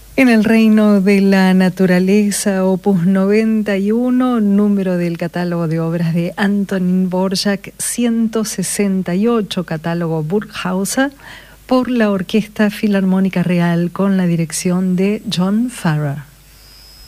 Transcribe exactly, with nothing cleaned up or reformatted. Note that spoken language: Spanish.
En el reino de la naturaleza, opus noventa y uno, número del catálogo de obras de Antonín Dvořák, ciento sesenta y ocho, catálogo Burghauser, por la Orquesta Filarmónica Real con la dirección de John Farrar.